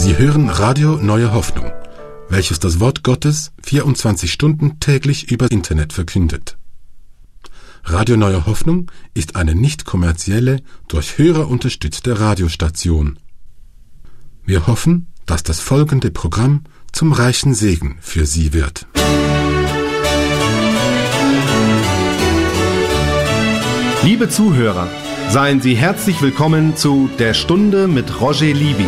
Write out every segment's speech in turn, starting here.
Sie hören Radio Neue Hoffnung, welches das Wort Gottes 24 Stunden täglich über Internet verkündet. Radio Neue Hoffnung ist eine nicht kommerzielle, durch Hörer unterstützte Radiostation. Wir hoffen, dass das folgende Programm zum reichen Segen für Sie wird. Liebe Zuhörer, seien Sie herzlich willkommen zu Der Stunde mit Roger Libby.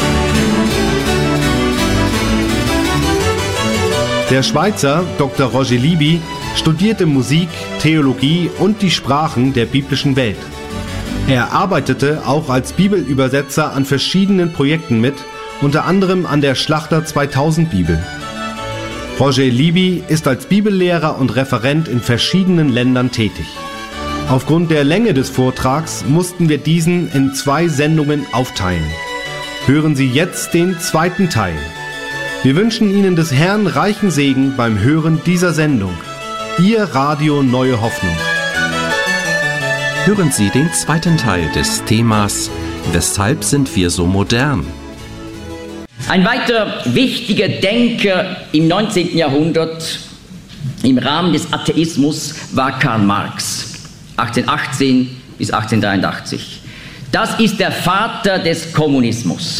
Der Schweizer Dr. Roger Libby studierte Musik, Theologie und die Sprachen der biblischen Welt. Er arbeitete auch als Bibelübersetzer an verschiedenen Projekten mit, unter anderem an der Schlachter 2000 Bibel. Roger Libby ist als Bibellehrer und Referent in verschiedenen Ländern tätig. Aufgrund der Länge des Vortrags mussten wir diesen in 2 Sendungen aufteilen. Hören Sie jetzt den zweiten Teil. Wir wünschen Ihnen des Herrn reichen Segen beim Hören dieser Sendung. Ihr Radio Neue Hoffnung. Hören Sie den zweiten Teil des Themas Weshalb sind wir so modern? Ein weiter wichtiger Denker im 19. Jahrhundert im Rahmen des Atheismus war Karl Marx, 1818 bis 1883. Das ist der Vater des Kommunismus.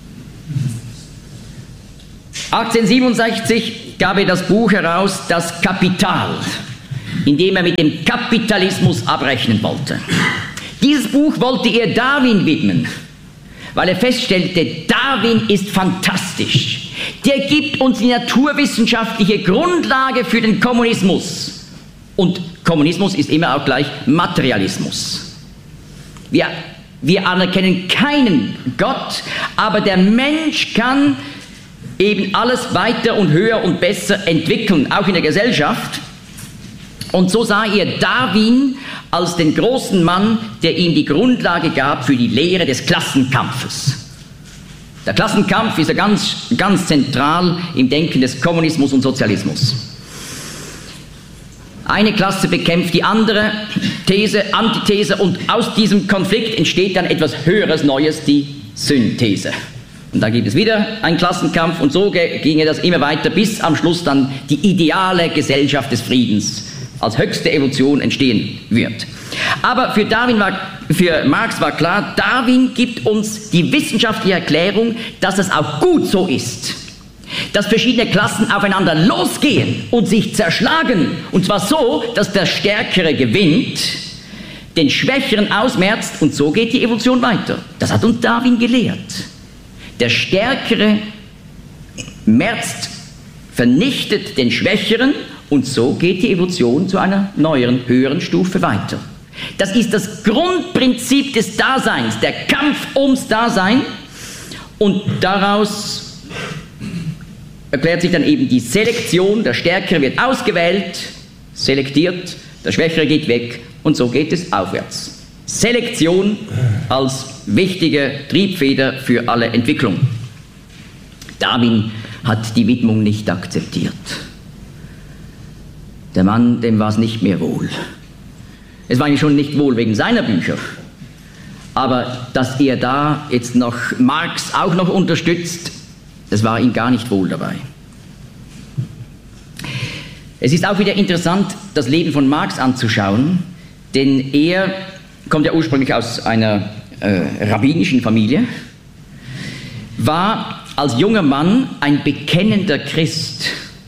1867 gab er das Buch heraus, Das Kapital, in dem er mit dem Kapitalismus abrechnen wollte. Dieses Buch wollte er Darwin widmen, weil er feststellte, Darwin ist fantastisch. Der gibt uns die naturwissenschaftliche Grundlage für den Kommunismus. Und Kommunismus ist immer auch gleich Materialismus. Wir anerkennen keinen Gott, aber der Mensch kann eben alles weiter und höher und besser entwickeln, auch in der Gesellschaft. Und so sah er Darwin als den großen Mann, der ihm die Grundlage gab für die Lehre des Klassenkampfes. Der Klassenkampf ist ja ganz zentral im Denken des Kommunismus und Sozialismus. Eine Klasse bekämpft die andere, These, Antithese, und aus diesem Konflikt entsteht dann etwas Höheres, Neues, die Synthese. Und da gibt es wieder einen Klassenkampf, und so ginge das immer weiter, bis am Schluss dann die ideale Gesellschaft des Friedens als höchste Evolution entstehen wird. Aber für Marx war klar, Darwin gibt uns die wissenschaftliche Erklärung, dass es auch gut so ist, dass verschiedene Klassen aufeinander losgehen und sich zerschlagen, und zwar so, dass der Stärkere gewinnt, den Schwächeren ausmerzt, und so geht die Evolution weiter. Das hat uns Darwin gelehrt. Der Stärkere vernichtet den Schwächeren, und so geht die Evolution zu einer neueren, höheren Stufe weiter. Das ist das Grundprinzip des Daseins, der Kampf ums Dasein, und daraus erklärt sich dann eben die Selektion. Der Stärkere wird ausgewählt, selektiert, der Schwächere geht weg, und so geht es aufwärts. Selektion als wichtige Triebfeder für alle Entwicklung. Darwin hat die Widmung nicht akzeptiert. Der Mann, dem war es nicht mehr wohl. Es war ihm schon nicht wohl wegen seiner Bücher. Aber dass er da jetzt noch Marx auch noch unterstützt, das war ihm gar nicht wohl dabei. Es ist auch wieder interessant, das Leben von Marx anzuschauen, denn er kommt ja ursprünglich aus einer rabbinischen Familie, war als junger Mann ein bekennender Christ.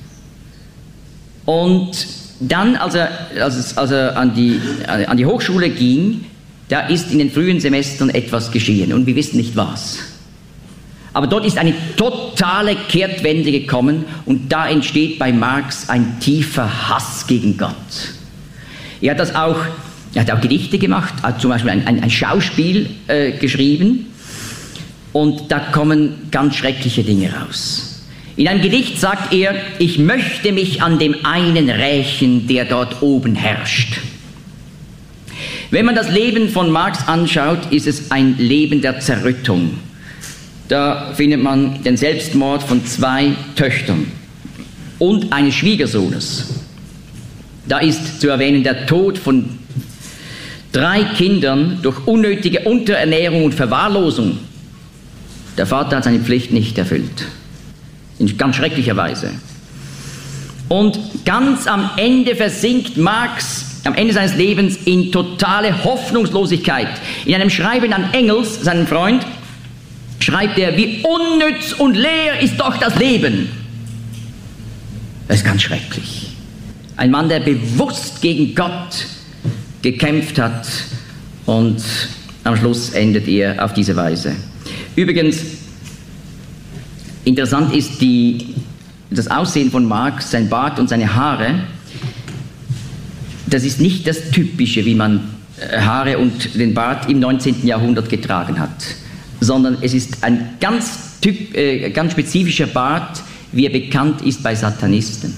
Und dann, als er an die Hochschule ging, da ist in den frühen Semestern etwas geschehen, und wir wissen nicht was. Aber dort ist eine totale Kehrtwende gekommen, und da entsteht bei Marx ein tiefer Hass gegen Gott. Er hat auch Gedichte gemacht, hat zum Beispiel ein Schauspiel geschrieben, und da kommen ganz schreckliche Dinge raus. In einem Gedicht sagt er: Ich möchte mich an dem einen rächen, der dort oben herrscht. Wenn man das Leben von Marx anschaut, ist es ein Leben der Zerrüttung. Da findet man den Selbstmord von 2 Töchtern und eines Schwiegersohnes. Da ist zu erwähnen der Tod von 3 Kindern durch unnötige Unterernährung und Verwahrlosung. Der Vater hat seine Pflicht nicht erfüllt. In ganz schrecklicher Weise. Und ganz am Ende versinkt Marx, am Ende seines Lebens, in totale Hoffnungslosigkeit. In einem Schreiben an Engels, seinen Freund, schreibt er, wie unnütz und leer ist doch das Leben. Das ist ganz schrecklich. Ein Mann, der bewusst gegen Gott gekämpft hat, und am Schluss endet er auf diese Weise. Übrigens, interessant ist das Aussehen von Marx, sein Bart und seine Haare. Das ist nicht das Typische, wie man Haare und den Bart im 19. Jahrhundert getragen hat, sondern es ist ein ganz spezifischer Bart, wie er bekannt ist bei Satanisten.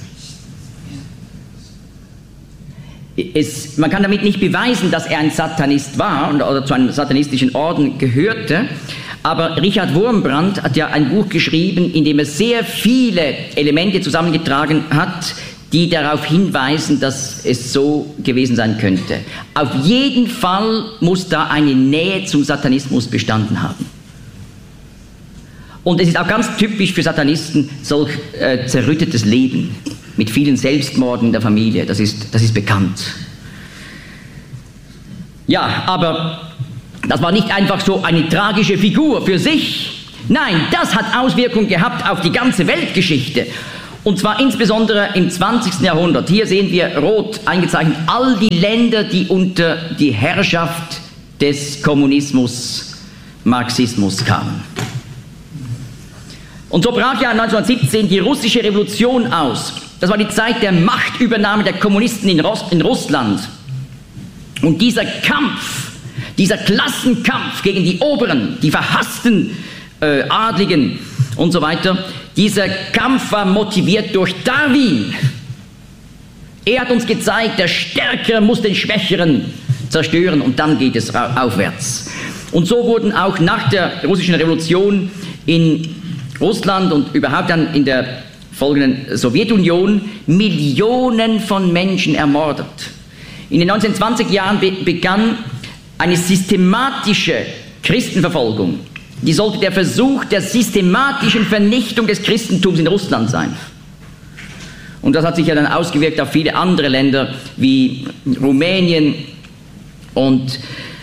Man kann damit nicht beweisen, dass er ein Satanist war oder zu einem satanistischen Orden gehörte, aber Richard Wurmbrand hat ja ein Buch geschrieben, in dem er sehr viele Elemente zusammengetragen hat, die darauf hinweisen, dass es so gewesen sein könnte. Auf jeden Fall muss da eine Nähe zum Satanismus bestanden haben. Und es ist auch ganz typisch für Satanisten solch zerrüttetes Leben mit vielen Selbstmorden in der Familie. Das ist bekannt. Ja, aber das war nicht einfach so eine tragische Figur für sich. Nein, das hat Auswirkungen gehabt auf die ganze Weltgeschichte. Und zwar insbesondere im 20. Jahrhundert. Hier sehen wir rot eingezeichnet all die Länder, die unter die Herrschaft des Kommunismus, Marxismus kamen. Und so brach ja 1917 die russische Revolution aus. Das war die Zeit der Machtübernahme der Kommunisten in Russland. Und dieser Kampf, dieser Klassenkampf gegen die Oberen, die verhassten Adligen und so weiter, dieser Kampf war motiviert durch Darwin. Er hat uns gezeigt, der Stärkere muss den Schwächeren zerstören und dann geht es aufwärts. Und so wurden auch nach der russischen Revolution in Russland und überhaupt dann in der folgenden Sowjetunion Millionen von Menschen ermordet. In den 1920er Jahren begann eine systematische Christenverfolgung. Die sollte der Versuch der systematischen Vernichtung des Christentums in Russland sein. Und das hat sich ja dann ausgewirkt auf viele andere Länder wie Rumänien und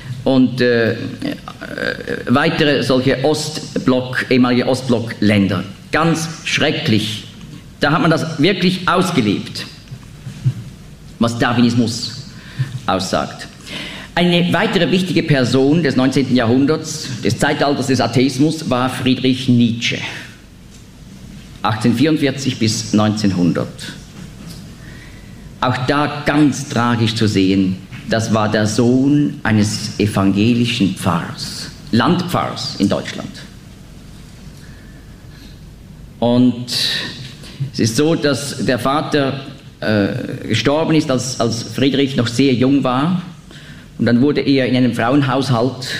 weitere solche ehemalige Ostblock-Länder. Ganz schrecklich. Da hat man das wirklich ausgelebt, was Darwinismus aussagt. Eine weitere wichtige Person des 19. Jahrhunderts, des Zeitalters des Atheismus, war Friedrich Nietzsche. 1844 bis 1900. Auch da ganz tragisch zu sehen, das war der Sohn eines evangelischen Pfarrers, Landpfarrers in Deutschland. Und es ist so, dass der Vater gestorben ist, als Friedrich noch sehr jung war. Und dann wurde er in einem Frauenhaushalt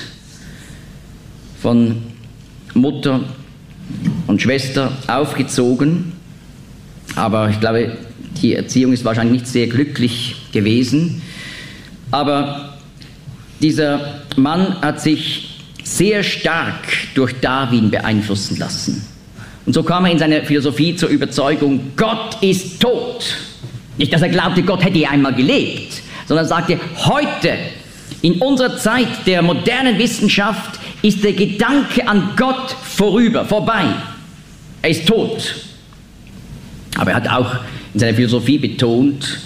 von Mutter und Schwester aufgezogen. Aber ich glaube, die Erziehung ist wahrscheinlich nicht sehr glücklich gewesen. Aber dieser Mann hat sich sehr stark durch Darwin beeinflussen lassen. Und so kam er in seiner Philosophie zur Überzeugung, Gott ist tot. Nicht, dass er glaubte, Gott hätte einmal gelebt, sondern er sagte, heute, in unserer Zeit der modernen Wissenschaft, ist der Gedanke an Gott vorbei. Er ist tot. Aber er hat auch in seiner Philosophie betont,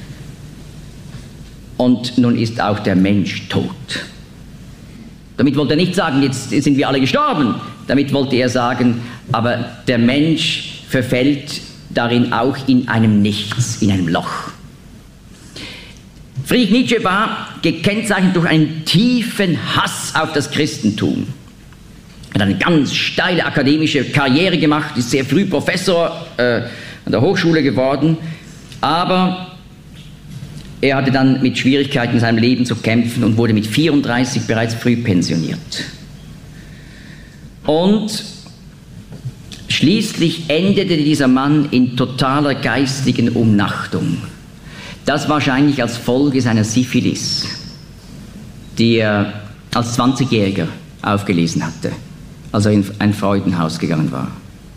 und nun ist auch der Mensch tot. Damit wollte er nicht sagen, jetzt sind wir alle gestorben. Damit wollte er sagen, aber der Mensch verfällt darin auch in einem Nichts, in einem Loch. Friedrich Nietzsche war gekennzeichnet durch einen tiefen Hass auf das Christentum. Er hat eine ganz steile akademische Karriere gemacht, ist sehr früh Professor an der Hochschule geworden, aber er hatte dann mit Schwierigkeiten in seinem Leben zu kämpfen und wurde mit 34 bereits früh pensioniert. Und schließlich endete dieser Mann in totaler geistigen Umnachtung. Das wahrscheinlich als Folge seiner Syphilis, die er als 20-Jähriger aufgelesen hatte. als er in ein Freudenhaus gegangen war.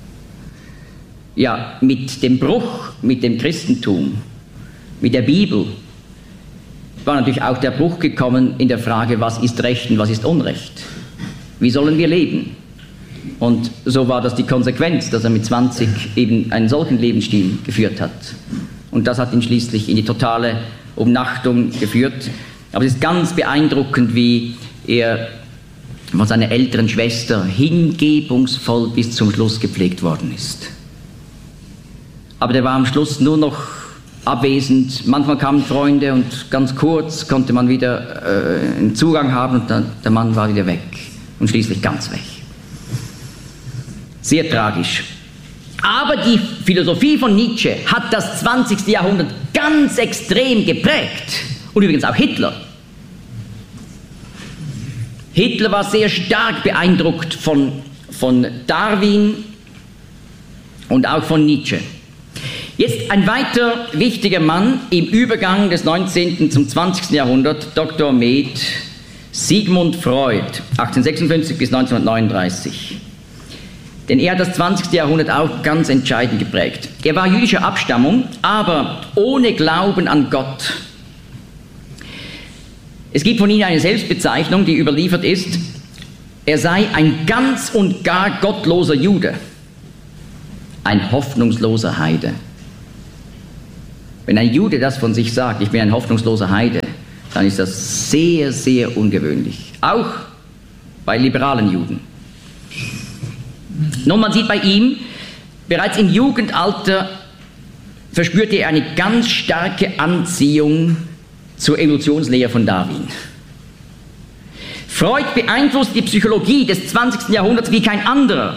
Ja, mit dem Bruch mit dem Christentum, mit der Bibel, war natürlich auch der Bruch gekommen in der Frage, was ist Recht und was ist Unrecht? Wie sollen wir leben? Und so war das die Konsequenz, dass er mit 20 eben einen solchen Lebensstil geführt hat. Und das hat ihn schließlich in die totale Umnachtung geführt. Aber es ist ganz beeindruckend, wie er von seiner älteren Schwester hingebungsvoll bis zum Schluss gepflegt worden ist. Aber der war am Schluss nur noch abwesend. Manchmal kamen Freunde und ganz kurz konnte man wieder einen Zugang haben und dann, der Mann war wieder weg und schließlich ganz weg. Sehr tragisch. Aber die Philosophie von Nietzsche hat das 20. Jahrhundert ganz extrem geprägt. Und übrigens auch Hitler. Hitler war sehr stark beeindruckt von Darwin und auch von Nietzsche. Jetzt ein weiter wichtiger Mann im Übergang des 19. zum 20. Jahrhundert, Dr. Med, Sigmund Freud, 1856 bis 1939. Denn er hat das 20. Jahrhundert auch ganz entscheidend geprägt. Er war jüdischer Abstammung, aber ohne Glauben an Gott. Es gibt von ihm eine Selbstbezeichnung, die überliefert ist, er sei ein ganz und gar gottloser Jude, ein hoffnungsloser Heide. Wenn ein Jude das von sich sagt, ich bin ein hoffnungsloser Heide, dann ist das sehr, sehr ungewöhnlich. Auch bei liberalen Juden. Nun, man sieht bei ihm, bereits im Jugendalter verspürte er eine ganz starke Anziehung zur Evolutionslehre von Darwin. Freud beeinflusst die Psychologie des 20. Jahrhunderts wie kein anderer.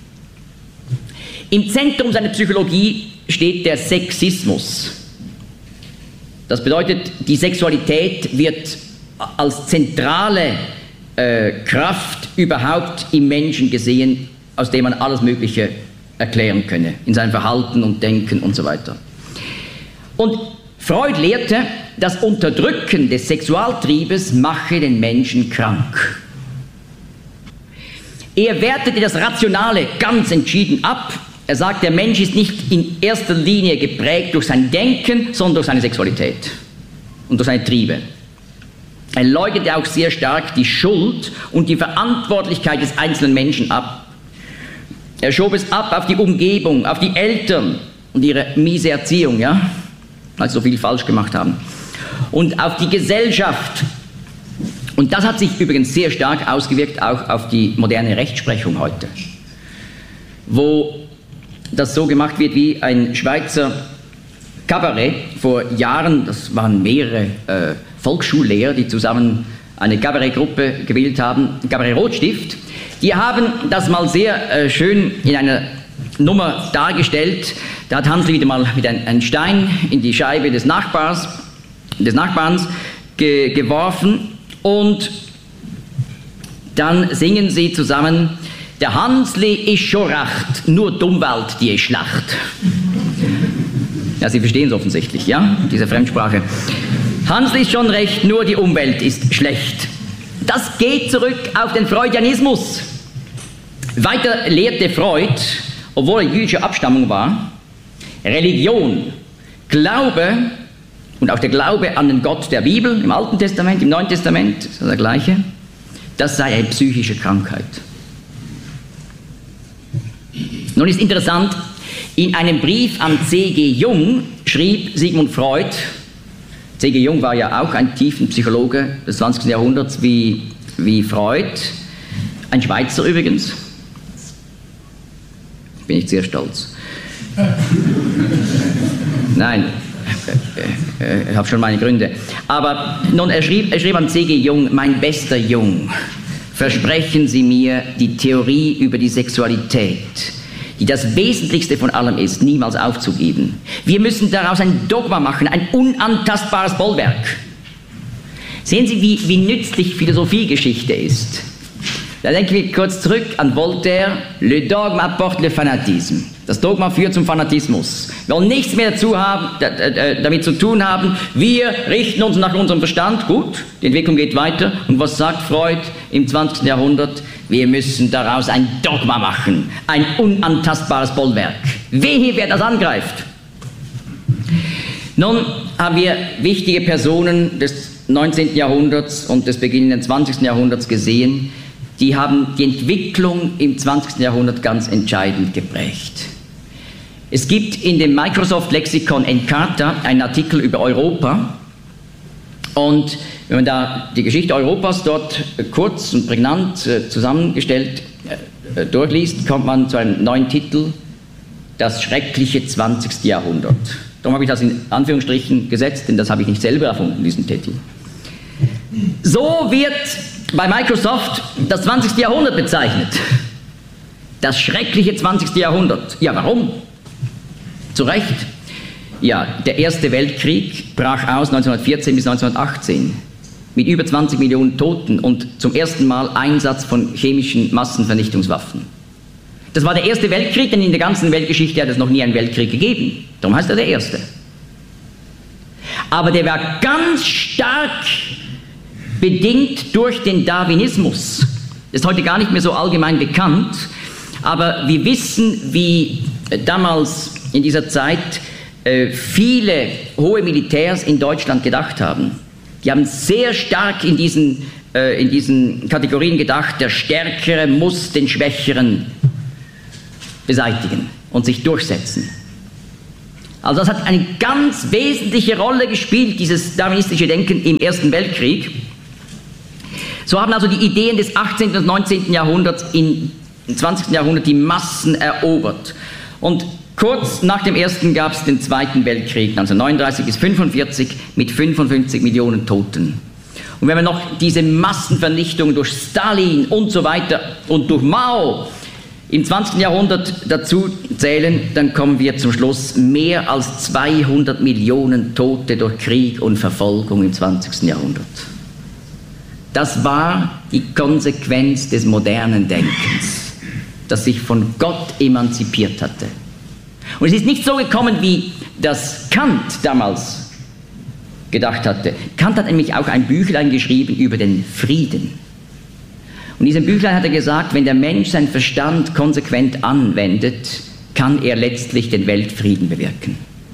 Im Zentrum seiner Psychologie steht der Sexismus. Das bedeutet, die Sexualität wird als zentrale Kraft überhaupt im Menschen gesehen, aus dem man alles Mögliche erklären könne, in seinem Verhalten und Denken und so weiter. Und Freud lehrte, das Unterdrücken des Sexualtriebes mache den Menschen krank. Er wertete das Rationale ganz entschieden ab. Er sagt, der Mensch ist nicht in erster Linie geprägt durch sein Denken, sondern durch seine Sexualität und durch seine Triebe. Er leugnete auch sehr stark die Schuld und die Verantwortlichkeit des einzelnen Menschen ab. Er schob es ab auf die Umgebung, auf die Eltern und ihre miese Erziehung, ja, weil sie so viel falsch gemacht haben. Und auf die Gesellschaft. Und das hat sich übrigens sehr stark ausgewirkt auch auf die moderne Rechtsprechung heute, wo das so gemacht wird wie ein Schweizer Kabarett vor Jahren, das waren mehrere Volksschullehrer, die zusammen eine Kabarettgruppe gebildet haben, Kabarett Rotstift. Die haben das mal sehr schön in einer Nummer dargestellt. Da hat Hansl wieder mal mit einem Stein in die Scheibe des Nachbarns geworfen und dann singen sie zusammen: Der Hansli ist schon recht, nur Dummwald die ist schlecht. Ja, Sie verstehen es offensichtlich, ja, diese Fremdsprache. Hansli ist schon recht, nur die Umwelt ist schlecht. Das geht zurück auf den Freudianismus. Weiter lehrte Freud, obwohl er jüdischer Abstammung war, Religion, Glaube und auch der Glaube an den Gott der Bibel im Alten Testament, im Neuen Testament, ist der gleiche, das sei eine psychische Krankheit. Nun ist interessant, in einem Brief an C.G. Jung schrieb Sigmund Freud, C.G. Jung war ja auch ein Tiefenpsychologe des 20. Jahrhunderts wie Freud, ein Schweizer übrigens. Bin ich sehr stolz. Nein, ich habe schon meine Gründe. Aber nun, er schrieb an C.G. Jung: Mein bester Jung, versprechen Sie mir, die Theorie über die Sexualität, die das Wesentlichste von allem ist, niemals aufzugeben. Wir müssen daraus ein Dogma machen, ein unantastbares Bollwerk. Sehen Sie, wie nützlich Philosophiegeschichte ist. Da denken wir kurz zurück an Voltaire: Le dogme apporte le fanatisme. Das Dogma führt zum Fanatismus. Wir wollen nichts mehr damit zu tun haben. Wir richten uns nach unserem Verstand. Gut, die Entwicklung geht weiter. Und was sagt Freud im 20. Jahrhundert? Wir müssen daraus ein Dogma machen. Ein unantastbares Bollwerk. Wehe, wer das angreift. Nun haben wir wichtige Personen des 19. Jahrhunderts und des beginnenden 20. Jahrhunderts gesehen. Die haben die Entwicklung im 20. Jahrhundert ganz entscheidend geprägt. Es gibt in dem Microsoft-Lexikon Encarta einen Artikel über Europa. Und wenn man da die Geschichte Europas dort kurz und prägnant zusammengestellt durchliest, kommt man zu einem neuen Titel, das schreckliche 20. Jahrhundert. Darum habe ich das in Anführungsstrichen gesetzt, denn das habe ich nicht selber erfunden, diesen Titel. So wird bei Microsoft das 20. Jahrhundert bezeichnet. Das schreckliche 20. Jahrhundert. Ja, warum? Zu Recht. Ja, der Erste Weltkrieg brach aus 1914 bis 1918 mit über 20 Millionen Toten und zum ersten Mal Einsatz von chemischen Massenvernichtungswaffen. Das war der Erste Weltkrieg, denn in der ganzen Weltgeschichte hat es noch nie einen Weltkrieg gegeben. Darum heißt er der Erste. Aber der war ganz stark bedingt durch den Darwinismus. Das ist heute gar nicht mehr so allgemein bekannt, aber wir wissen, wie damals in dieser Zeit viele hohe Militärs in Deutschland gedacht haben. Die haben sehr stark in diesen Kategorien gedacht, der Stärkere muss den Schwächeren beseitigen und sich durchsetzen. Also das hat eine ganz wesentliche Rolle gespielt, dieses darwinistische Denken im Ersten Weltkrieg. So haben also die Ideen des 18. und 19. Jahrhunderts im 20. Jahrhundert die Massen erobert. Und kurz nach dem Ersten gab es den Zweiten Weltkrieg, 1939 bis 1945, mit 55 Millionen Toten. Und wenn wir noch diese Massenvernichtung durch Stalin und so weiter und durch Mao im 20. Jahrhundert dazu zählen, dann kommen wir zum Schluss mehr als 200 Millionen Tote durch Krieg und Verfolgung im 20. Jahrhundert. Das war die Konsequenz des modernen Denkens, das sich von Gott emanzipiert hatte. Und es ist nicht so gekommen, wie das Kant damals gedacht hatte. Kant hat nämlich auch ein Büchlein geschrieben über den Frieden. Und in diesem Büchlein hat er gesagt, wenn der Mensch seinen Verstand konsequent anwendet, kann er letztlich den Weltfrieden bewirken.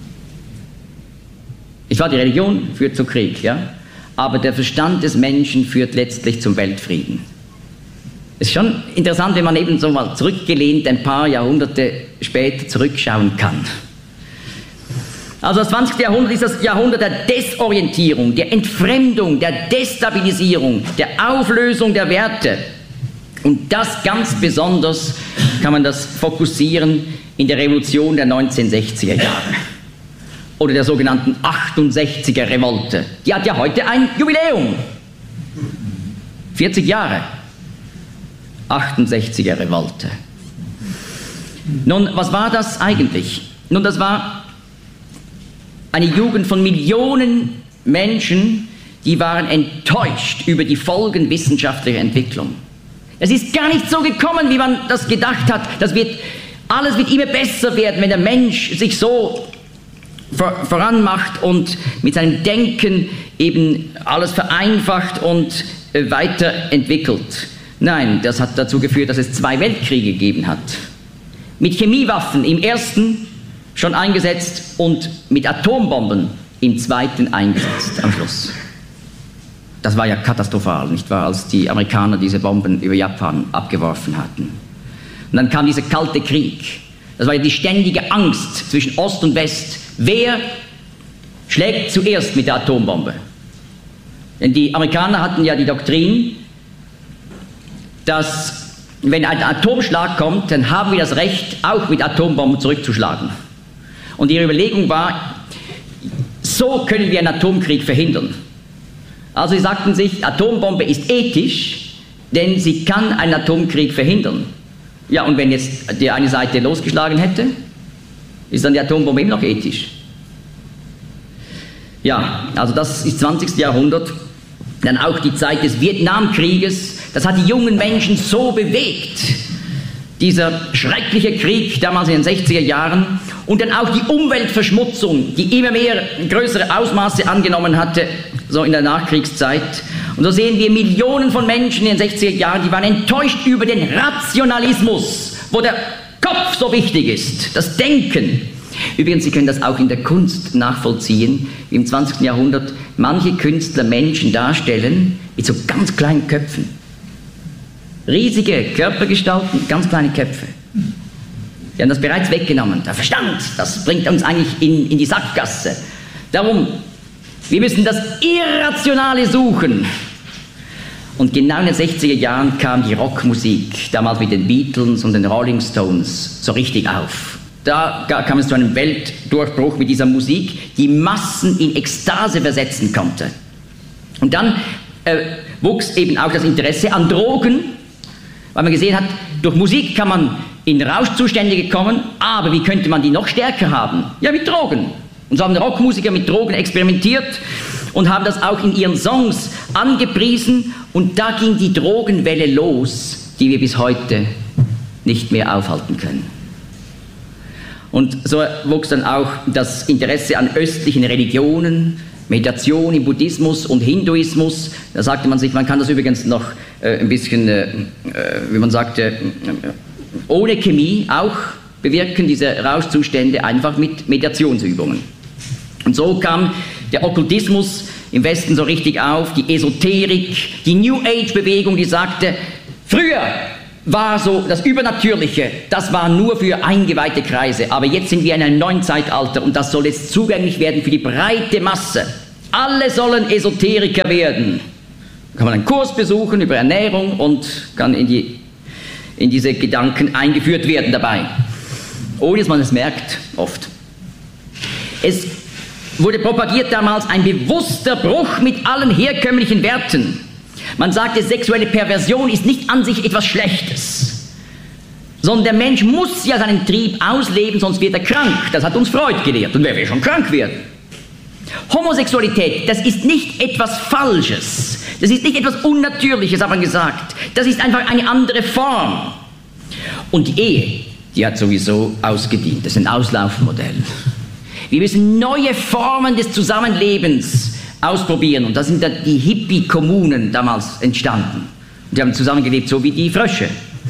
Die Religion führt zu Krieg, ja? Aber der Verstand des Menschen führt letztlich zum Weltfrieden. Es ist schon interessant, wenn man eben so mal zurückgelehnt ein paar Jahrhunderte später zurückschauen kann. Also das 20. Jahrhundert ist das Jahrhundert der Desorientierung, der Entfremdung, der Destabilisierung, der Auflösung der Werte. Und das ganz besonders kann man das fokussieren in der Revolution der 1960er Jahre. Oder der sogenannten 68er Revolte. Die hat ja heute ein Jubiläum. 40 Jahre. 68er Revolte. Nun, was war das eigentlich? Nun, das war eine Jugend von Millionen Menschen, die waren enttäuscht über die Folgen wissenschaftlicher Entwicklung. Es ist gar nicht so gekommen, wie man das gedacht hat. Alles wird immer besser werden, wenn der Mensch sich so voranmacht und mit seinem Denken eben alles vereinfacht und weiterentwickelt. Nein, das hat dazu geführt, dass es 2 Weltkriege gegeben hat. Mit Chemiewaffen im ersten schon eingesetzt und mit Atombomben im zweiten eingesetzt am Schluss. Das war ja katastrophal, nicht wahr, als die Amerikaner diese Bomben über Japan abgeworfen hatten. Und dann kam dieser Kalte Krieg. Das war ja die ständige Angst zwischen Ost und West. Wer schlägt zuerst mit der Atombombe? Denn die Amerikaner hatten ja die Doktrin, dass wenn ein Atomschlag kommt, dann haben wir das Recht, auch mit Atombomben zurückzuschlagen. Und ihre Überlegung war, so können wir einen Atomkrieg verhindern. Also sie sagten sich, Atombombe ist ethisch, denn sie kann einen Atomkrieg verhindern. Ja, und wenn jetzt die eine Seite losgeschlagen hätte, ist dann die Atombombe immer noch ethisch. Ja, also das ist 20. Jahrhundert. Dann auch die Zeit des Vietnamkrieges. Das hat die jungen Menschen so bewegt. dieser schreckliche Krieg damals in den 60er Jahren und dann auch die Umweltverschmutzung, die immer mehr größere Ausmaße angenommen hatte, so in der Nachkriegszeit. Und so sehen wir Millionen von Menschen in den 60er Jahren, die waren enttäuscht über den Rationalismus, wo der Kopf so wichtig ist, das Denken. Übrigens, Sie können das auch in der Kunst nachvollziehen, wie im 20. Jahrhundert manche Künstler Menschen darstellen mit so ganz kleinen Köpfen. Riesige Körpergestalten, ganz kleine Köpfe. Die haben das bereits weggenommen. Der Verstand, das bringt uns eigentlich in die Sackgasse. Darum, wir müssen das Irrationale suchen. Und genau in den 60er Jahren kam die Rockmusik, damals mit den Beatles und den Rolling Stones, so richtig auf. Da kam es zu einem Weltdurchbruch mit dieser Musik, die Massen in Ekstase versetzen konnte. Und dann wuchs eben auch das Interesse an Drogen, weil man gesehen hat, durch Musik kann man in Rauschzustände kommen, aber wie könnte man die noch stärker haben? Ja, mit Drogen. Und so haben Rockmusiker mit Drogen experimentiert und haben das auch in ihren Songs angepriesen. Und da ging die Drogenwelle los, die wir bis heute nicht mehr aufhalten können. Und so wuchs dann auch das Interesse an östlichen Religionen, Meditation im Buddhismus und Hinduismus. Da sagte man sich, man kann das übrigens noch ein bisschen, wie man sagte, ohne Chemie auch bewirken, diese Rauschzustände einfach mit Meditationsübungen. Und so kam der Okkultismus im Westen so richtig auf, die Esoterik, die New Age-Bewegung, die sagte, früher war so das Übernatürliche, das war nur für eingeweihte Kreise, aber jetzt sind wir in einem neuen Zeitalter und das soll jetzt zugänglich werden für die breite Masse. Alle sollen Esoteriker werden. Da kann man einen Kurs besuchen über Ernährung und kann in diese Gedanken eingeführt werden dabei, ohne dass man es merkt, oft. Es wurde propagiert damals ein bewusster Bruch mit allen herkömmlichen Werten. Man sagte, sexuelle Perversion ist nicht an sich etwas Schlechtes, sondern der Mensch muss ja seinen Trieb ausleben, sonst wird er krank. Das hat uns Freud gelehrt. Und wer will schon krank werden? Homosexualität, das ist nicht etwas Falsches. Das ist nicht etwas Unnatürliches, hat man gesagt. Das ist einfach eine andere Form. Und die Ehe, die hat sowieso ausgedient. Das ist ein Auslaufmodell. Wir müssen neue Formen des Zusammenlebens ausprobieren. Und da sind dann die Hippie-Kommunen damals entstanden. Und die haben zusammengelebt, so wie die Frösche.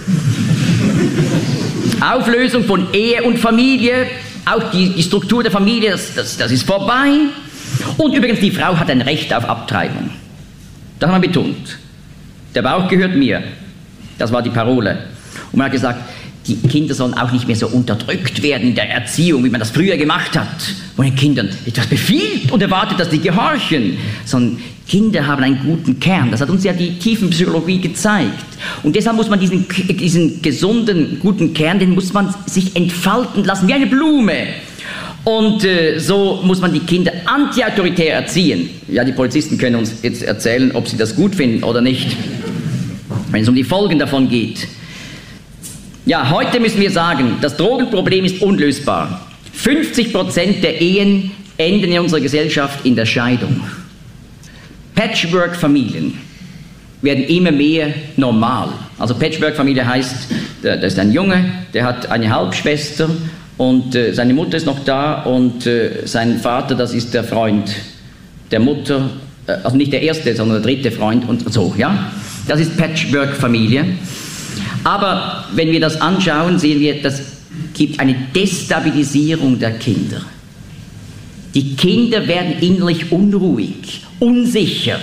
Auflösung von Ehe und Familie, auch die Struktur der Familie, das ist vorbei. Und übrigens, die Frau hat ein Recht auf Abtreibung. Das hat man betont. Der Bauch gehört mir. Das war die Parole. Und man hat gesagt, die Kinder sollen auch nicht mehr so unterdrückt werden in der Erziehung, wie man das früher gemacht hat, wo den Kindern etwas befiehlt und erwartet, dass die gehorchen. Sondern Kinder haben einen guten Kern. Das hat uns ja die Tiefenpsychologie gezeigt. Und deshalb muss man diesen gesunden, guten Kern, den muss man sich entfalten lassen, wie eine Blume. Und so muss man die Kinder antiautoritär erziehen. Ja, die Polizisten können uns jetzt erzählen, ob sie das gut finden oder nicht, wenn es um die Folgen davon geht. Ja, heute müssen wir sagen, das Drogenproblem ist unlösbar. 50% der Ehen enden in unserer Gesellschaft in der Scheidung. Patchwork-Familien werden immer mehr normal. Also Patchwork-Familie heißt, da ist ein Junge, der hat eine Halbschwester und seine Mutter ist noch da und sein Vater, das ist der Freund der Mutter, also nicht der erste, sondern der dritte Freund und so, ja. Das ist Patchwork-Familie. Aber wenn wir das anschauen, sehen wir, das gibt eine Destabilisierung der Kinder. Die Kinder werden innerlich unruhig, unsicher.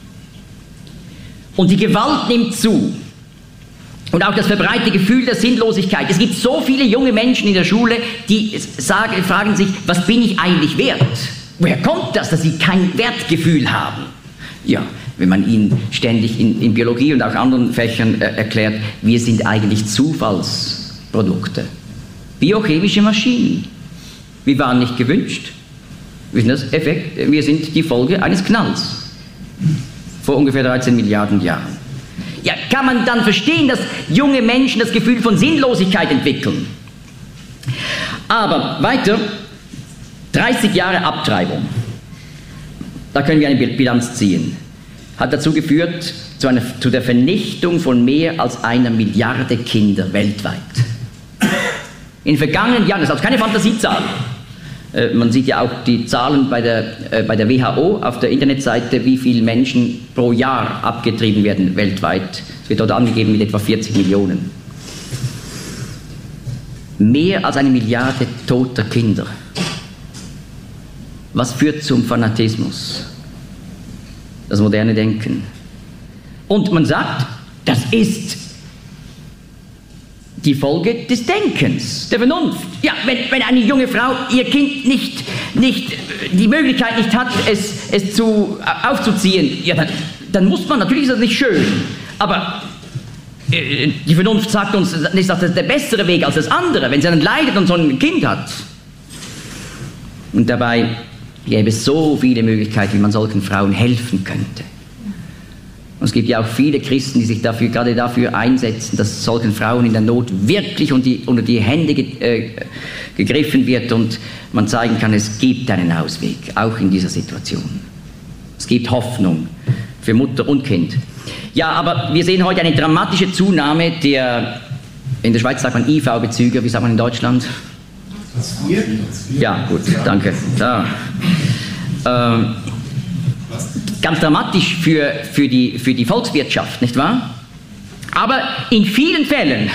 Und die Gewalt nimmt zu. Und auch das verbreitete Gefühl der Sinnlosigkeit. Es gibt so viele junge Menschen in der Schule, die fragen sich, was bin ich eigentlich wert? Woher kommt das, dass sie kein Wertgefühl haben? Ja, wenn man ihnen ständig in Biologie und auch anderen Fächern erklärt, wir sind eigentlich Zufallsprodukte. Biochemische Maschinen. Wir waren nicht gewünscht. Wir sind das Effekt, wir sind die Folge eines Knalls. Vor ungefähr 13 Milliarden Jahren. Ja, kann man dann verstehen, dass junge Menschen das Gefühl von Sinnlosigkeit entwickeln? Aber weiter, 30 Jahre Abtreibung. Da können wir eine Bilanz ziehen. hat dazu geführt, zu der Vernichtung von mehr als 1 Milliarde Kinder weltweit. In den vergangenen Jahren, das ist also keine Fantasiezahl, man sieht ja auch die Zahlen bei der WHO auf der Internetseite, wie viele Menschen pro Jahr abgetrieben werden weltweit. Es wird dort angegeben mit etwa 40 Millionen. Mehr als 1 Milliarde toter Kinder. Was führt zum Fanatismus? Das moderne Denken. Und man sagt, das ist die Folge des Denkens, der Vernunft. Ja, wenn eine junge Frau ihr Kind nicht die Möglichkeit nicht hat, es aufzuziehen, ja, dann muss man, natürlich ist das nicht schön, aber die Vernunft sagt uns, das ist der bessere Weg als das andere, wenn sie dann leidet und so ein Kind hat. Und dabei gäbe es so viele Möglichkeiten, wie man solchen Frauen helfen könnte. Und es gibt ja auch viele Christen, die sich gerade dafür einsetzen, dass solchen Frauen in der Not wirklich unter die Hände gegriffen wird und man zeigen kann, es gibt einen Ausweg, auch in dieser Situation. Es gibt Hoffnung für Mutter und Kind. Ja, aber wir sehen heute eine dramatische Zunahme in der Schweiz sagt man IV-Bezüge, wie sagt man in Deutschland? Ja, gut, danke. Da. Ganz dramatisch für die Volkswirtschaft, nicht wahr? Aber in vielen Fällen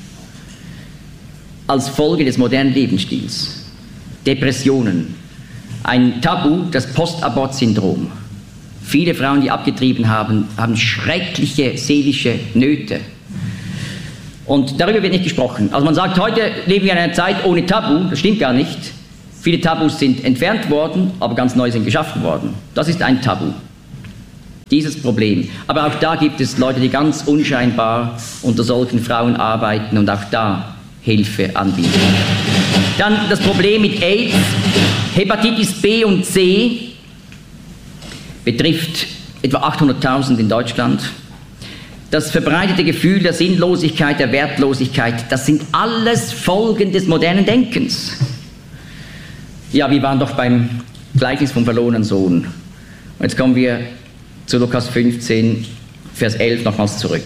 als Folge des modernen Lebensstils. Depressionen, ein Tabu, das Postabort-Syndrom. Viele Frauen, die abgetrieben haben, haben schreckliche seelische Nöte. Und darüber wird nicht gesprochen. Also man sagt, heute leben wir in einer Zeit ohne Tabu, das stimmt gar nicht. Viele Tabus sind entfernt worden, aber ganz neue sind geschaffen worden. Das ist ein Tabu. Dieses Problem. Aber auch da gibt es Leute, die ganz unscheinbar unter solchen Frauen arbeiten und auch da Hilfe anbieten. Dann das Problem mit AIDS, Hepatitis B und C, betrifft etwa 800.000 in Deutschland. Das verbreitete Gefühl der Sinnlosigkeit, der Wertlosigkeit, das sind alles Folgen des modernen Denkens. Ja, wir waren doch beim Gleichnis vom verlorenen Sohn. Und jetzt kommen wir zu Lukas 15, Vers 11 nochmals zurück.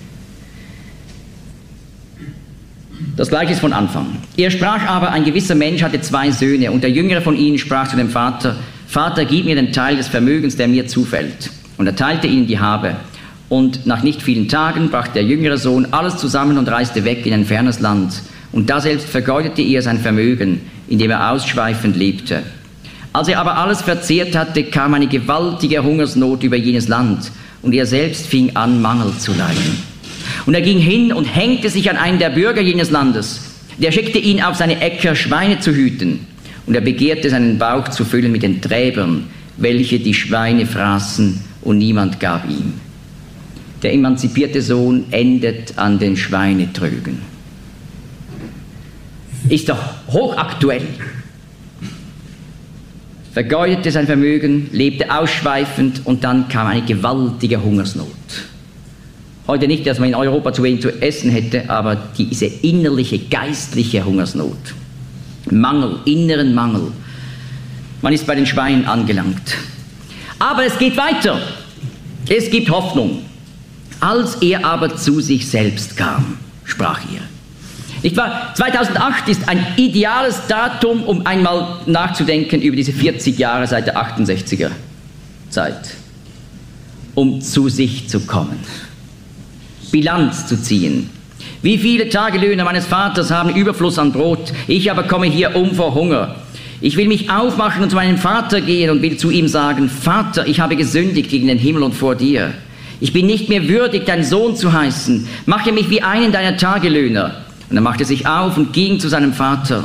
Das Gleichnis von Anfang. Er sprach aber, ein gewisser Mensch hatte 2 Söhne, und der jüngere von ihnen sprach zu dem Vater, Vater, gib mir den Teil des Vermögens, der mir zufällt. Und er teilte ihnen die Habe. Und nach nicht vielen Tagen brachte der jüngere Sohn alles zusammen und reiste weg in ein fernes Land. Und daselbst vergeudete er sein Vermögen, indem er ausschweifend lebte. Als er aber alles verzehrt hatte, kam eine gewaltige Hungersnot über jenes Land, und er selbst fing an, Mangel zu leiden. Und er ging hin und hängte sich an einen der Bürger jenes Landes. Der schickte ihn auf seine Äcker, Schweine zu hüten. Und er begehrte, seinen Bauch zu füllen mit den Träbern, welche die Schweine fraßen, und niemand gab ihm. Der emanzipierte Sohn endet an den Schweinetrögen. Ist doch hochaktuell. Vergeudete sein Vermögen, lebte ausschweifend und dann kam eine gewaltige Hungersnot. Heute nicht, dass man in Europa zu wenig zu essen hätte, aber diese innerliche, geistliche Hungersnot. Mangel, inneren Mangel. Man ist bei den Schweinen angelangt. Aber es geht weiter. Es gibt Hoffnung. Als er aber zu sich selbst kam, sprach er. Nicht wahr? 2008 ist ein ideales Datum, um einmal nachzudenken über diese 40 Jahre seit der 68er Zeit. Um zu sich zu kommen. Bilanz zu ziehen. Wie viele Tagelöhner meines Vaters haben Überfluss an Brot, ich aber komme hier um vor Hunger. Ich will mich aufmachen und zu meinem Vater gehen und will zu ihm sagen, Vater, ich habe gesündigt gegen den Himmel und vor dir. Ich bin nicht mehr würdig, dein Sohn zu heißen. Mache mich wie einen deiner Tagelöhner. Und er machte sich auf und ging zu seinem Vater.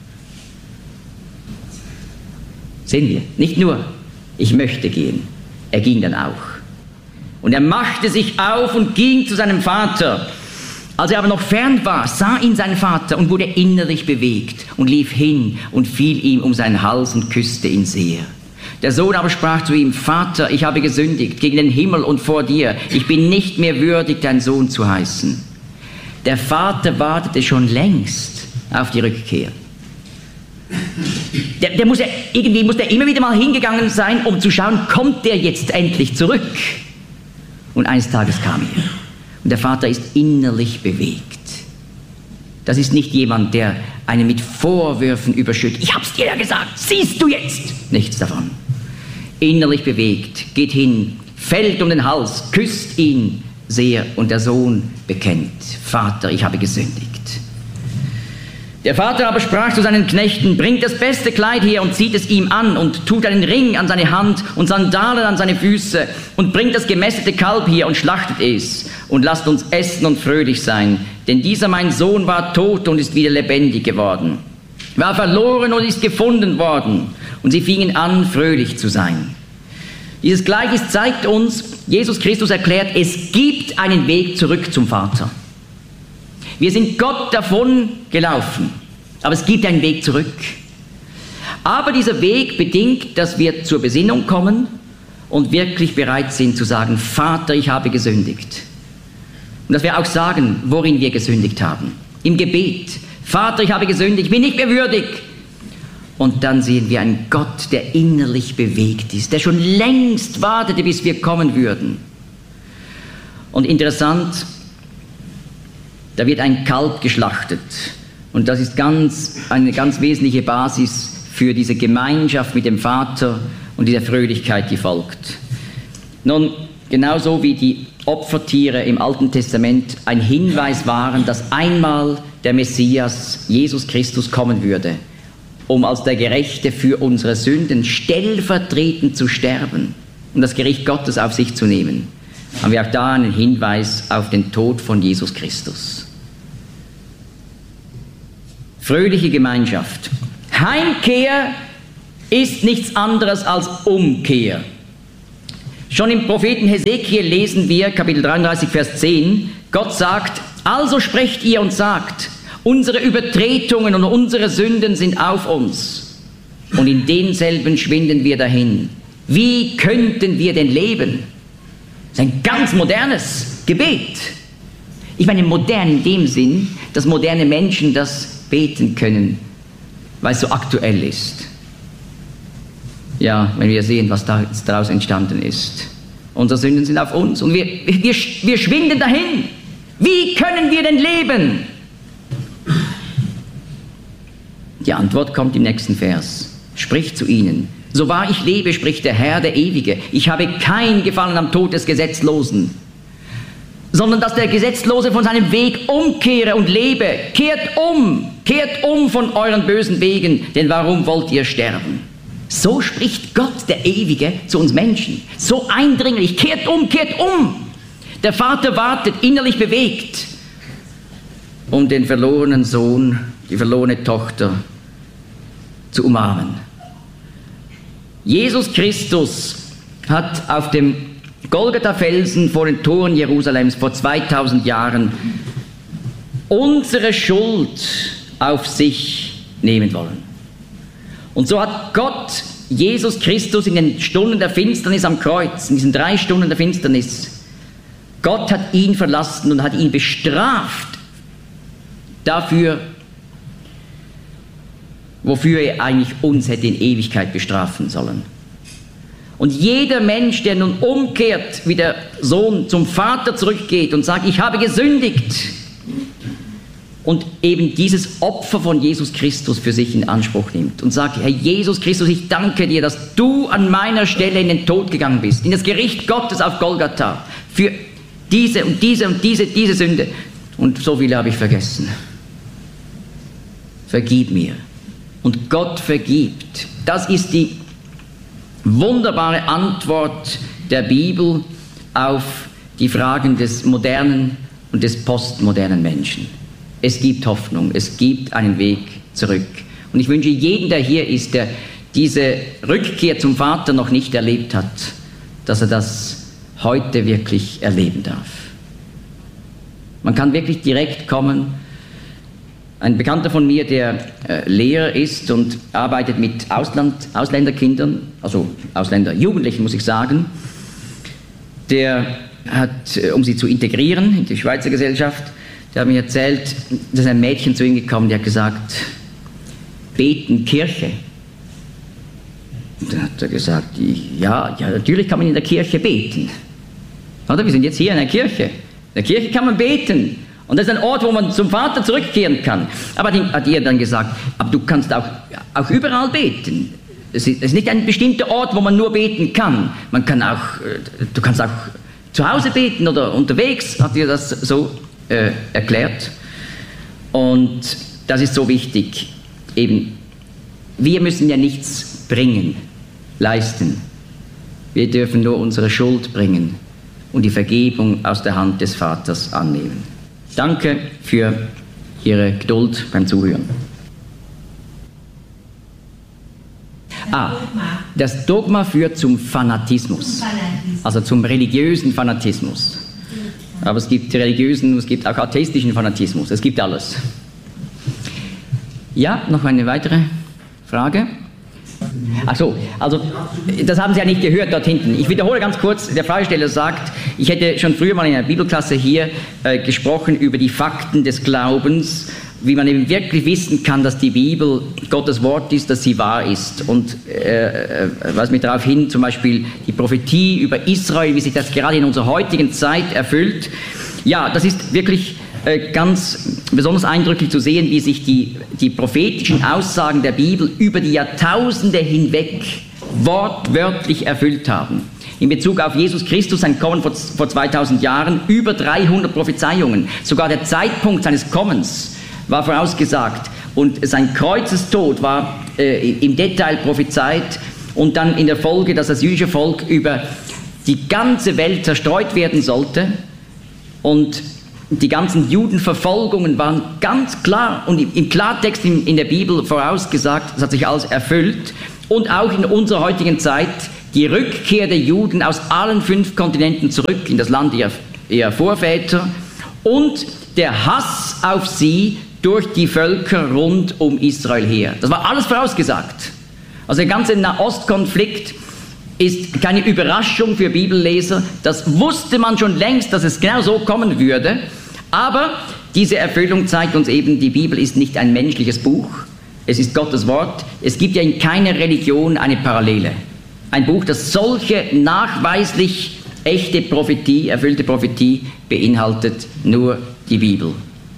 Sehen wir, nicht nur, ich möchte gehen, er ging dann auch. Und er machte sich auf und ging zu seinem Vater. Als er aber noch fern war, sah ihn sein Vater und wurde innerlich bewegt und lief hin und fiel ihm um seinen Hals und küsste ihn sehr. Der Sohn aber sprach zu ihm, Vater, ich habe gesündigt gegen den Himmel und vor dir. Ich bin nicht mehr würdig, dein Sohn zu heißen. Der Vater wartete schon längst auf die Rückkehr. Irgendwie muss der immer wieder mal hingegangen sein, um zu schauen, kommt der jetzt endlich zurück? Und eines Tages kam er. Und der Vater ist innerlich bewegt. Das ist nicht jemand, der einen mit Vorwürfen überschüttet. Ich hab's dir ja gesagt, siehst du jetzt? Nichts davon. Innerlich bewegt, geht hin, fällt um den Hals, küsst ihn sehr und der Sohn bekennt: Vater, ich habe gesündigt. Der Vater aber sprach zu seinen Knechten: Bringt das beste Kleid her und zieht es ihm an und tut einen Ring an seine Hand und Sandalen an seine Füße und bringt das gemästete Kalb hier und schlachtet es und lasst uns essen und fröhlich sein. Denn dieser mein Sohn war tot und ist wieder lebendig geworden, war verloren und ist gefunden worden. Und sie fingen an, fröhlich zu sein. Dieses Gleichnis zeigt uns, Jesus Christus erklärt, es gibt einen Weg zurück zum Vater. Wir sind Gott davon gelaufen, aber es gibt einen Weg zurück. Aber dieser Weg bedingt, dass wir zur Besinnung kommen und wirklich bereit sind zu sagen: Vater, ich habe gesündigt. Und dass wir auch sagen, worin wir gesündigt haben. Im Gebet: Vater, ich habe gesündigt, ich bin nicht mehr würdig. Und dann sehen wir einen Gott, der innerlich bewegt ist, der schon längst wartete, bis wir kommen würden. Und interessant, da wird ein Kalb geschlachtet. Und das ist eine ganz wesentliche Basis für diese Gemeinschaft mit dem Vater und dieser Fröhlichkeit, die folgt. Nun, genauso wie die Opfertiere im Alten Testament ein Hinweis waren, dass einmal der Messias, Jesus Christus, kommen würde, um als der Gerechte für unsere Sünden stellvertretend zu sterben und das Gericht Gottes auf sich zu nehmen, haben wir auch da einen Hinweis auf den Tod von Jesus Christus. Fröhliche Gemeinschaft. Heimkehr ist nichts anderes als Umkehr. Schon im Propheten Hesekiel lesen wir, Kapitel 33, Vers 10, Gott sagt: Also sprecht ihr und sagt, unsere Übertretungen und unsere Sünden sind auf uns, und in denselben schwinden wir dahin. Wie könnten wir denn leben? Das ist ein ganz modernes Gebet. Ich meine modern in dem Sinn, dass moderne Menschen das beten können, weil es so aktuell ist. Ja, wenn wir sehen, was daraus entstanden ist. Unsere Sünden sind auf uns und wir schwinden dahin. Wie können wir denn leben? Die Antwort kommt im nächsten Vers. Spricht zu ihnen: So wahr ich lebe, spricht der Herr, der Ewige, ich habe kein Gefallen am Tod des Gesetzlosen, sondern dass der Gesetzlose von seinem Weg umkehre und lebe. Kehrt um von euren bösen Wegen, denn warum wollt ihr sterben? So spricht Gott, der Ewige, zu uns Menschen. So eindringlich: kehrt um, kehrt um. Der Vater wartet, innerlich bewegt, um den verlorenen Sohn, die verlorene Tochter zu umarmen. Jesus Christus hat auf dem Golgatha-Felsen vor den Toren Jerusalems vor 2000 Jahren unsere Schuld auf sich nehmen wollen. Und so hat Gott Jesus Christus in den Stunden der Finsternis am Kreuz, in diesen 3 Stunden der Finsternis, Gott hat ihn verlassen und hat ihn bestraft dafür, wofür er eigentlich uns hätte in Ewigkeit bestrafen sollen. Und jeder Mensch, der nun umkehrt, wie der Sohn zum Vater zurückgeht und sagt: Ich habe gesündigt, und eben dieses Opfer von Jesus Christus für sich in Anspruch nimmt und sagt: Herr Jesus Christus, ich danke dir, dass du an meiner Stelle in den Tod gegangen bist, in das Gericht Gottes auf Golgatha, für diese und diese und diese Sünde. Und so viele habe ich vergessen. Vergib mir. Und Gott vergibt. Das ist die wunderbare Antwort der Bibel auf die Fragen des modernen und des postmodernen Menschen. Es gibt Hoffnung, es gibt einen Weg zurück. Und ich wünsche jedem, der hier ist, der diese Rückkehr zum Vater noch nicht erlebt hat, dass er das heute wirklich erleben darf. Man kann wirklich direkt kommen. Ein Bekannter von mir, der Lehrer ist und arbeitet mit Ausländerkindern, also Ausländerjugendlichen, muss ich sagen, der hat, um sie zu integrieren in die Schweizer Gesellschaft, der hat mir erzählt, dass ein Mädchen zu ihm gekommen, der hat gesagt: Beten, Kirche. Und dann hat er gesagt: ja, natürlich kann man in der Kirche beten. Oder? Wir sind jetzt hier in der Kirche. In der Kirche kann man beten. Und das ist ein Ort, wo man zum Vater zurückkehren kann. Aber hat ihr dann gesagt, aber du kannst auch überall beten. Es ist nicht ein bestimmter Ort, wo man nur beten kann. Du kannst auch zu Hause beten oder unterwegs, hat ihr das so erklärt. Und das ist so wichtig. Eben, wir müssen ja nichts bringen, leisten. Wir dürfen nur unsere Schuld bringen und die Vergebung aus der Hand des Vaters annehmen. Danke für Ihre Geduld beim Zuhören. Das Dogma führt zum Fanatismus, also zum religiösen Fanatismus. Aber es gibt religiösen, es gibt auch atheistischen Fanatismus, es gibt alles. Ja, noch eine weitere Frage? Ach so, also das haben Sie ja nicht gehört dort hinten. Ich wiederhole ganz kurz, der Fragesteller sagt, ich hätte schon früher mal in einer Bibelklasse hier gesprochen über die Fakten des Glaubens, wie man eben wirklich wissen kann, dass die Bibel Gottes Wort ist, dass sie wahr ist. Und weist mich darauf hin, zum Beispiel die Prophetie über Israel, wie sich das gerade in unserer heutigen Zeit erfüllt. Ja, das ist wirklich ganz besonders eindrücklich zu sehen, wie sich die prophetischen Aussagen der Bibel über die Jahrtausende hinweg wortwörtlich erfüllt haben. In Bezug auf Jesus Christus, sein Kommen vor 2000 Jahren, über 300 Prophezeiungen. Sogar der Zeitpunkt seines Kommens war vorausgesagt und sein Kreuzestod war im Detail prophezeit und dann in der Folge, dass das jüdische Volk über die ganze Welt zerstreut werden sollte und die ganzen Judenverfolgungen waren ganz klar und im Klartext in der Bibel vorausgesagt, das hat sich alles erfüllt. Und auch in unserer heutigen Zeit die Rückkehr der Juden aus allen 5 Kontinenten zurück in das Land ihrer Vorväter und der Hass auf sie durch die Völker rund um Israel her. Das war alles vorausgesagt. Also der ganze Nahostkonflikt ist keine Überraschung für Bibelleser. Das wusste man schon längst, dass es genau so kommen würde. Aber diese Erfüllung zeigt uns eben, die Bibel ist nicht ein menschliches Buch. Es ist Gottes Wort. Es gibt ja in keiner Religion eine Parallele. Ein Buch, das solche nachweislich echte Prophetie, erfüllte Prophetie beinhaltet, nur die Bibel.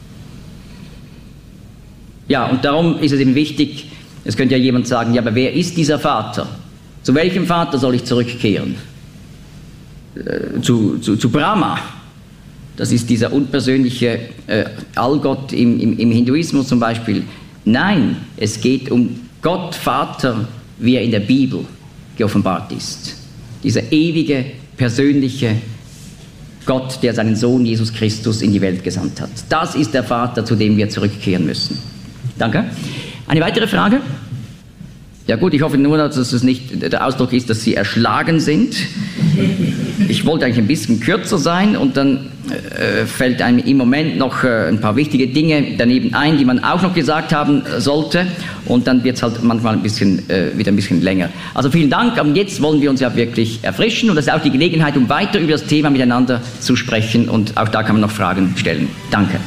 Ja, und darum ist es eben wichtig, es könnte ja jemand sagen, ja, aber wer ist dieser Vater? Zu welchem Vater soll ich zurückkehren? Zu Brahma. Das ist dieser unpersönliche Allgott im Hinduismus zum Beispiel. Nein, es geht um Gott Vater, wie er in der Bibel geoffenbart ist. Dieser ewige, persönliche Gott, der seinen Sohn Jesus Christus in die Welt gesandt hat. Das ist der Vater, zu dem wir zurückkehren müssen. Danke. Eine weitere Frage? Ja gut, ich hoffe nur, dass es nicht der Ausdruck ist, dass Sie erschlagen sind. Ich wollte eigentlich ein bisschen kürzer sein und dann fällt einem im Moment noch ein paar wichtige Dinge daneben ein, die man auch noch gesagt haben sollte und dann wird es halt manchmal wieder ein bisschen länger. Also vielen Dank, aber jetzt wollen wir uns ja wirklich erfrischen und das ist auch die Gelegenheit, um weiter über das Thema miteinander zu sprechen und auch da kann man noch Fragen stellen. Danke.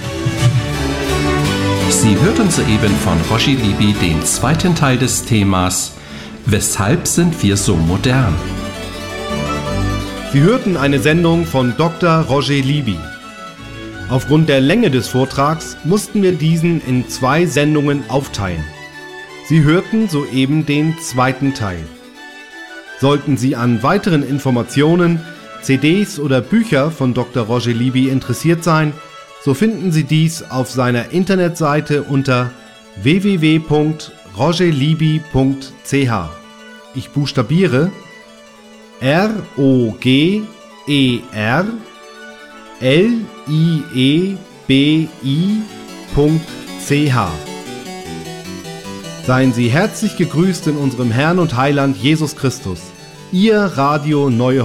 Sie hörten soeben von Roger Libby den zweiten Teil des Themas Weshalb sind wir so modern? Sie hörten eine Sendung von Dr. Roger Libby. Aufgrund der Länge des Vortrags mussten wir diesen in 2 Sendungen aufteilen. Sie hörten soeben den zweiten Teil. Sollten Sie an weiteren Informationen, CDs oder Bücher von Dr. Roger Libby interessiert sein, so finden Sie dies auf seiner Internetseite unter www.rogerlibby.ch. Ich buchstabiere ROGERLIEBI.ch. Seien Sie herzlich gegrüßt in unserem Herrn und Heiland Jesus Christus. Ihr Radio Neue